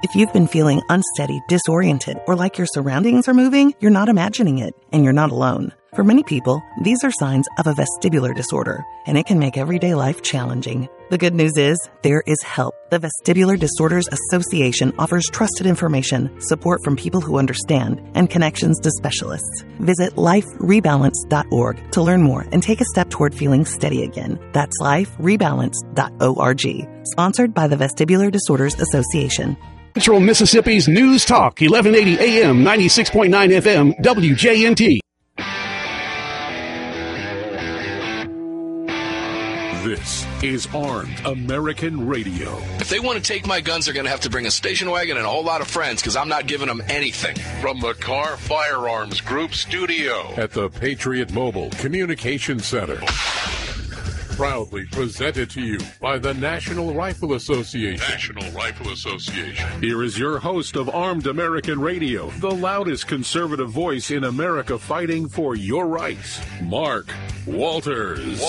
If you've been feeling unsteady, disoriented, or like your surroundings are moving, you're not imagining it, and you're not alone. For many people, these are signs of a vestibular disorder, and it can make everyday life challenging. The good news is, there is help. The Vestibular Disorders Association offers trusted information, support from people who understand, and connections to specialists. Visit liferebalance.org to learn more and take a step toward feeling steady again. That's liferebalance.org. Sponsored by the Vestibular Disorders Association. Central Mississippi's News Talk, 1180 AM, 96.9 FM, WJNT. This is Armed American Radio. If they want to take my guns, they're going to have to bring a station wagon and a whole lot of friends, because I'm not giving them anything. From the Carr Firearms Group studio at the Patriot Mobile Communication Center. Proudly presented to you by the National Rifle Association. National Rifle Association. Here is your host of Armed American Radio, the loudest conservative voice in America fighting for your rights, Mark Walters.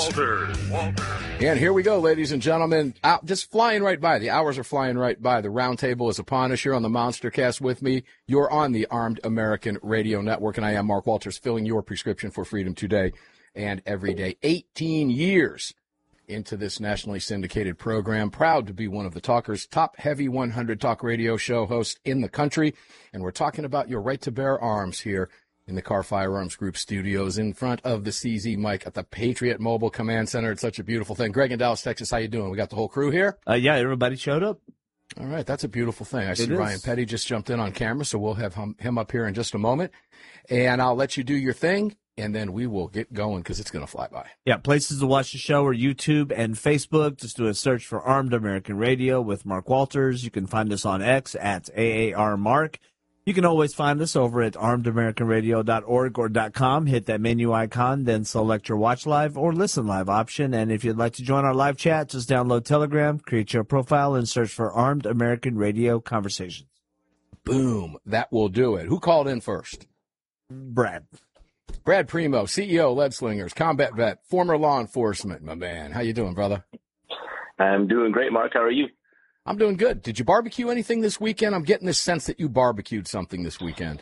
And here we go, ladies and gentlemen. Just flying right by. The hours are flying right by. The roundtable is upon us. You're on the Monstercast with me. You're on the Armed American Radio Network, and I am Mark Walters, filling your prescription for freedom today and every day. 18 years into this nationally syndicated program. Proud to be one of the talkers, top heavy 100 talk radio show host in the country. And we're talking about your right to bear arms here in the Carr Firearms Group studios in front of the CZ mic at the Patriot Mobile Command Center. It's such a beautiful thing. Greg in Dallas, Texas, how you doing? We got the whole crew here? Yeah, everybody showed up. All right, that's a beautiful thing. I see Ryan Petty just jumped in on camera, so we'll have him up here in just a moment. And I'll let you do your thing, and then we will get going because it's going to fly by. Yeah, places to watch the show are YouTube and Facebook. Just do a search for Armed American Radio with Mark Walters. You can find us on X at AARMark. You can always find us over at armedamericanradio.org or .com. Hit that menu icon, then select your watch live or listen live option. And if you'd like to join our live chat, just download Telegram, create your profile, and search for Armed American Radio Conversations. Boom. That will do it. Who called in first? Brad Primo, CEO, Lead Slingers, combat vet, former law enforcement, my man. How you doing, brother? I'm doing great, Mark. How are you? I'm doing good. Did you barbecue anything this weekend? I'm getting this sense that you barbecued something this weekend.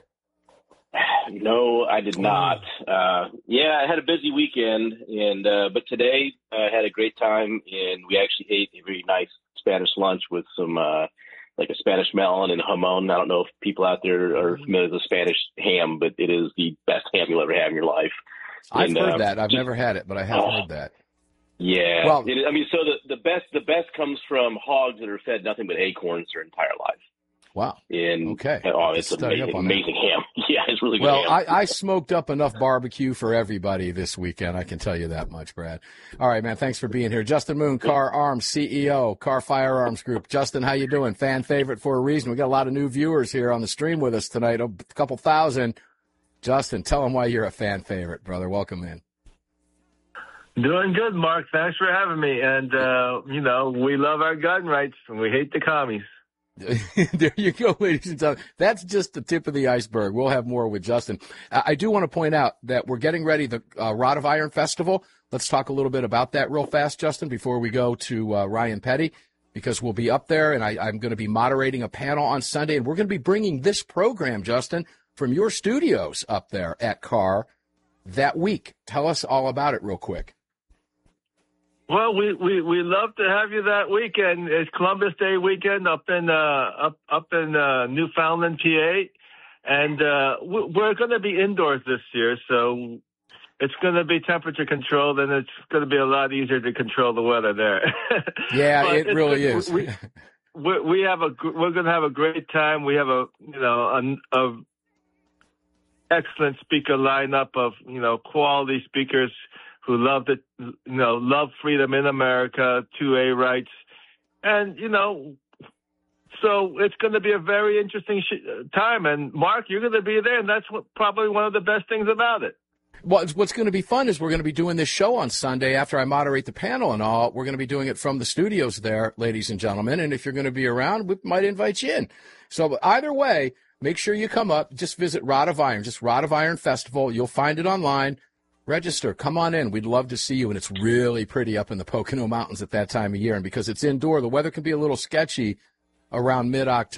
No, I did not. I had a busy weekend, but today I had a great time, and we actually ate a very nice Spanish lunch with some like a Spanish melon and jamon. I don't know if people out there are familiar with the Spanish ham, but it is the best ham you'll ever have in your life. I've heard that. I've never had it, but I have heard that. Yeah. Well, so the best comes from hogs that are fed nothing but acorns their entire life. Wow. Okay. Oh, it's amazing ham. Yeah, it's really good. Well, ham. I smoked up enough barbecue for everybody this weekend. I can tell you that much, Brad. All right, man. Thanks for being here. Justin Moon, Carr Arms CEO, Carr Firearms Group. Justin, how you doing? Fan favorite for a reason. We got a lot of new viewers here on the stream with us tonight, a couple thousand. Justin, tell them why you're a fan favorite, brother. Welcome in. Doing good, Mark. Thanks for having me. And, we love our gun rights and we hate the commies. There you go, ladies and gentlemen. That's just the tip of the iceberg. We'll have more with Justin. I do want to point out that we're getting ready the Rod of Iron Festival. Let's talk a little bit about that real fast, Justin, before we go to Ryan Petty, because we'll be up there, and I'm going to be moderating a panel on Sunday, and we're going to be bringing this program, Justin, from your studios up there at Carr that week. Tell us all about it real quick. Well, we love to have you that weekend. It's Columbus Day weekend up in Newfoundland, PA, and we're going to be indoors this year, so it's going to be temperature controlled, and it's going to be a lot easier to control the weather there. Yeah, it really is. We're going to have a great time. We have a excellent speaker lineup of quality speakers who love freedom in America, 2A rights. And, so it's going to be a very interesting time. And, Mark, you're going to be there, and that's probably one of the best things about it. Well, what's going to be fun is we're going to be doing this show on Sunday after I moderate the panel and all. We're going to be doing it from the studios there, ladies and gentlemen. And if you're going to be around, we might invite you in. So either way, make sure you come up. Just visit Rod of Iron, just Rod of Iron Festival. You'll find it online. Register. Come on in. We'd love to see you. And it's really pretty up in the Pocono Mountains at that time of year. And because it's indoor, the weather can be a little sketchy around mid-October.